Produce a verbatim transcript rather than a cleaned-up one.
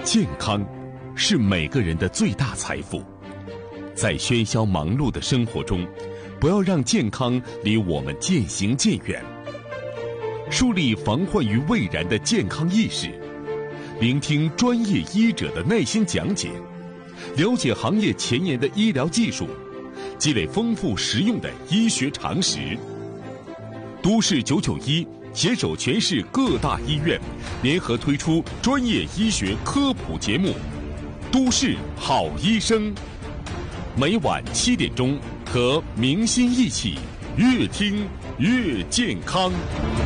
健康是每个人的最大财富，在喧嚣忙碌的生活中，不要让健康离我们渐行渐远。树立防患于未然的健康意识，聆听专业医者的耐心讲解，了解行业前沿的医疗技术，积累丰富实用的医学常识。都市九九一携手全市各大医院，联合推出专业医学科普节目《都市好医生》，每晚七点钟和明星一起，越听越健康。